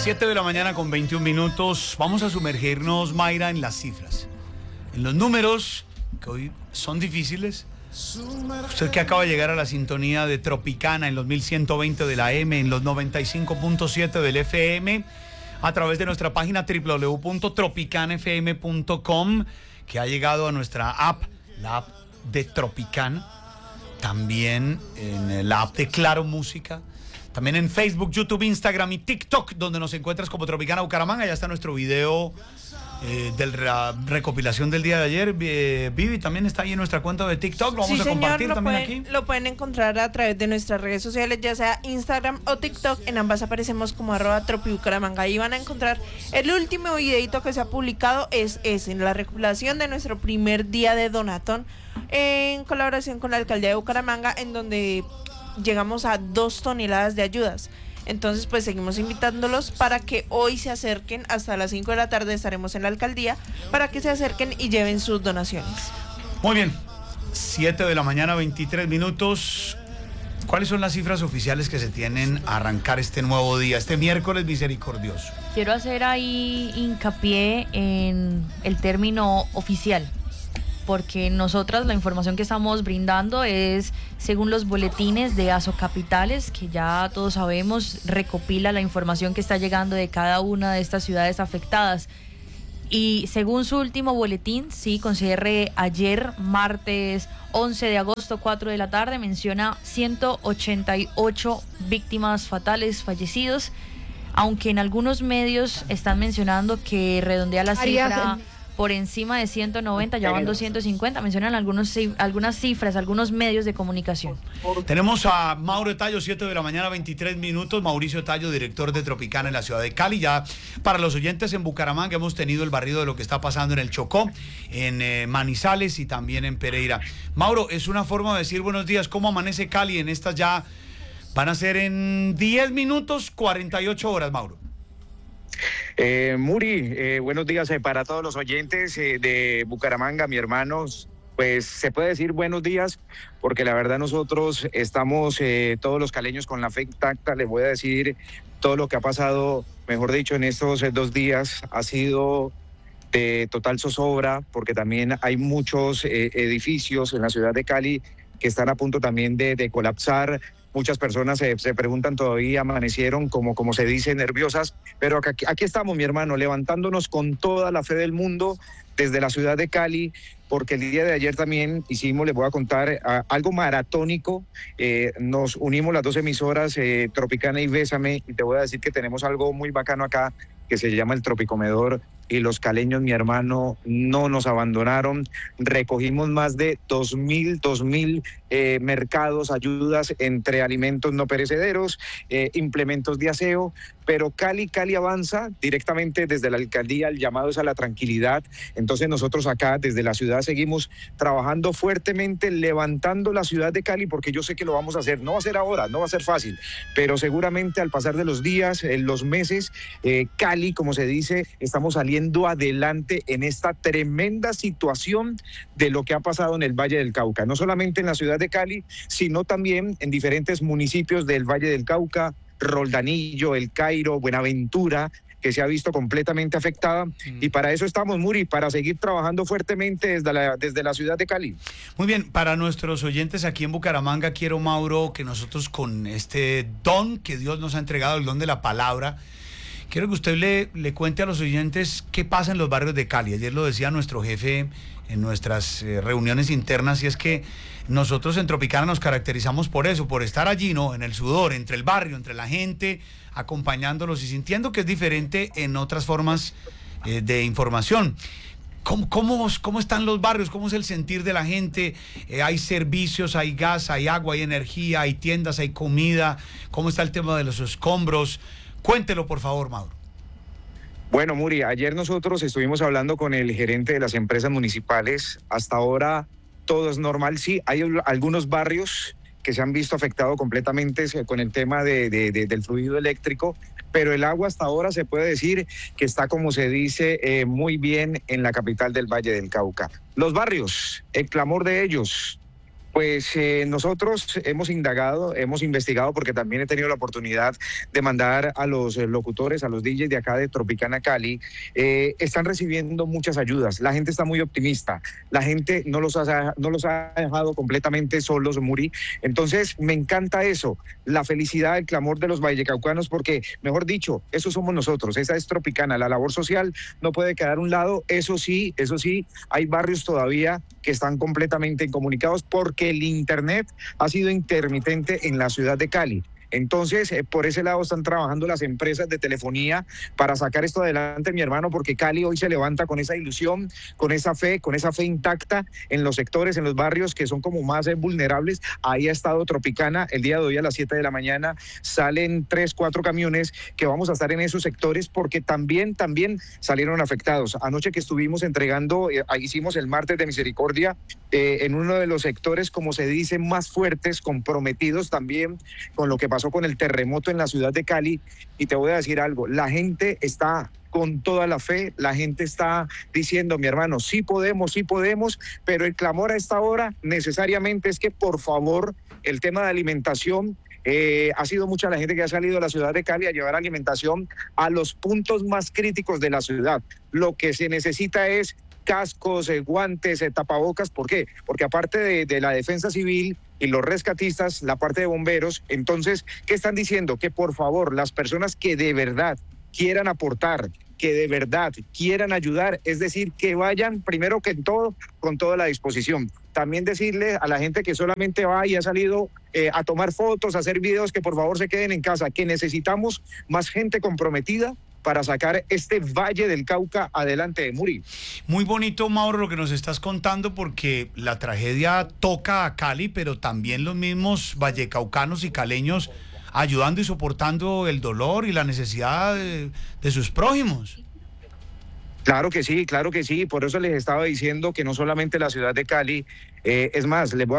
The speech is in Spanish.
7 de la mañana con 21 minutos. Vamos a sumergirnos, Mayra, en las cifras, en los números que hoy son difíciles. Usted que acaba de llegar a la sintonía de Tropicana en los 1120 de la M, en los 95.7 del FM, a través de nuestra página www.tropicanafm.com, que ha llegado a nuestra app, la app de Tropicana, también en la app de Claro Música, también en Facebook, YouTube, Instagram y TikTok, donde nos encuentras como Tropicana Bucaramanga. Ya está nuestro video de la recopilación del día de ayer. Vivi también está ahí en nuestra cuenta de TikTok. Lo vamos a compartir también aquí. Lo pueden encontrar a través de nuestras redes sociales, ya sea Instagram o TikTok. En ambas aparecemos como @tropibucaramanga. Ahí van a encontrar el último videito que se ha publicado. Es en la recopilación de nuestro primer día de Donatón, en colaboración con la Alcaldía de Bucaramanga, en donde llegamos a 2 toneladas de ayudas. Entonces, pues seguimos invitándolos para que hoy se acerquen. Hasta las 5 de la tarde estaremos en la alcaldía para que se acerquen y lleven sus donaciones. Muy bien, 7 de la mañana, 23 minutos. ¿Cuáles son las cifras oficiales que se tienen a arrancar este nuevo día, este miércoles misericordioso? Quiero hacer ahí hincapié en el término oficial, porque nosotras la información que estamos brindando es según los boletines de Asocapitales, que ya todos sabemos recopila la información que está llegando de cada una de estas ciudades afectadas. Y según su último boletín, sí, con cierre ayer, martes 11 de agosto, 4 de la tarde, menciona 188 víctimas fatales, fallecidos, aunque en algunos medios están mencionando que redondea la cifra por encima de 190, ya van 250, mencionan algunas cifras, algunos medios de comunicación. Tenemos a Mauro Tallo, 7 de la mañana, 23 minutos. Mauricio Tallo, director de Tropicana en la ciudad de Cali. Ya para los oyentes en Bucaramanga hemos tenido el barrido de lo que está pasando en el Chocó, en Manizales y también en Pereira. Mauro, es una forma de decir buenos días. ¿Cómo amanece Cali en estas ya? Van a ser en 10 minutos, 48 horas, Mauro. Muri, buenos días para todos los oyentes de Bucaramanga, mi hermanos. Pues se puede decir buenos días, porque la verdad nosotros estamos todos los caleños con la fe intacta. Les voy a decir todo lo que ha pasado, mejor dicho, en estos 2 días ha sido de total zozobra, porque también hay muchos edificios en la ciudad de Cali que están a punto también de colapsar. Muchas personas se preguntan todavía, amanecieron como se dice, nerviosas, pero aquí estamos, mi hermano, levantándonos con toda la fe del mundo desde la ciudad de Cali, porque el día de ayer también hicimos, les voy a contar, algo maratónico. Nos unimos las 2 emisoras, Tropicana y Bésame, y te voy a decir que tenemos algo muy bacano acá, que se llama el Tropicomedor, y los caleños, mi hermano, no nos abandonaron. Recogimos más de 2.000 mercados, ayudas entre alimentos no perecederos, implementos de aseo, pero Cali avanza directamente desde la alcaldía. El llamado es a la tranquilidad. Entonces nosotros acá desde la ciudad seguimos trabajando fuertemente, levantando la ciudad de Cali, porque yo sé que lo vamos a hacer. No va a ser ahora, no va a ser fácil, pero seguramente al pasar de los días, los meses, Cali, como se dice, estamos saliendo adelante en esta tremenda situación de lo que ha pasado en el Valle del Cauca, no solamente en la ciudad de Cali, sino también en diferentes municipios del Valle del Cauca, Roldanillo, El Cairo, Buenaventura, que se ha visto completamente afectada. Y para eso estamos, Muri, para seguir trabajando fuertemente desde la ciudad de Cali. Muy bien, para nuestros oyentes aquí en Bucaramanga, quiero, Mauro, que nosotros con este don que Dios nos ha entregado, el don de la palabra, quiero que usted le cuente a los oyentes qué pasa en los barrios de Cali. Ayer lo decía nuestro jefe en nuestras reuniones internas, y es que nosotros en Tropicana nos caracterizamos por eso, por estar allí, ¿no? En el sudor, entre el barrio, entre la gente, acompañándolos y sintiendo que es diferente en otras formas de información. ¿Cómo están los barrios? ¿Cómo es el sentir de la gente? ¿Hay servicios, hay gas, hay agua, hay energía, hay tiendas, hay comida? ¿Cómo está el tema de los escombros? Cuéntelo, por favor, Mauro. Bueno, Muri, ayer nosotros estuvimos hablando con el gerente de las empresas municipales. Hasta ahora todo es normal. Sí, hay algunos barrios que se han visto afectados completamente con el tema del fluido eléctrico, pero el agua hasta ahora se puede decir que está, como se dice, muy bien en la capital del Valle del Cauca. Los barrios, el clamor de ellos, Pues nosotros hemos indagado, hemos investigado, porque también he tenido la oportunidad de mandar a los locutores, a los DJs de acá de Tropicana Cali. Están recibiendo muchas ayudas, la gente está muy optimista, la gente no los ha dejado completamente solos, Muri. Entonces me encanta eso, la felicidad, el clamor de los vallecaucanos, porque, mejor dicho, eso somos nosotros, esa es Tropicana, la labor social no puede quedar a un lado. Eso sí, hay barrios todavía que están completamente incomunicados porque el internet ha sido intermitente en la ciudad de Cali. Entonces, por ese lado están trabajando las empresas de telefonía para sacar esto adelante, mi hermano, porque Cali hoy se levanta con esa ilusión, con esa fe intacta en los sectores, en los barrios que son como más vulnerables. Ahí ha estado Tropicana. El día de hoy a las 7 de la mañana salen 3, 4 camiones que vamos a estar en esos sectores porque también salieron afectados. Anoche que estuvimos entregando, hicimos el martes de misericordia en uno de los sectores, como se dice, más fuertes, comprometidos también con lo que pasó con el terremoto en la ciudad de Cali. Y te voy a decir algo, la gente está con toda la fe, la gente está diciendo, mi hermano, sí podemos, pero el clamor a esta hora necesariamente es que, por favor, el tema de alimentación, ha sido mucha la gente que ha salido de la ciudad de Cali a llevar alimentación a los puntos más críticos de la ciudad. Lo que se necesita es cascos, guantes, tapabocas. ¿Por qué? Porque aparte de la defensa civil y los rescatistas, la parte de bomberos, entonces, ¿qué están diciendo? Que por favor, las personas que de verdad quieran aportar, que de verdad quieran ayudar, es decir, que vayan primero que en todo, con toda la disposición. También decirle a la gente que solamente va y ha salido a tomar fotos, a hacer videos, que por favor se queden en casa, que necesitamos más gente comprometida para sacar este Valle del Cauca adelante, Muri. Muy bonito, Mauro, lo que nos estás contando, porque la tragedia toca a Cali, pero también los mismos vallecaucanos y caleños ayudando y soportando el dolor y la necesidad de sus prójimos. Claro que sí, por eso les estaba diciendo que no solamente la ciudad de Cali, es más, les voy a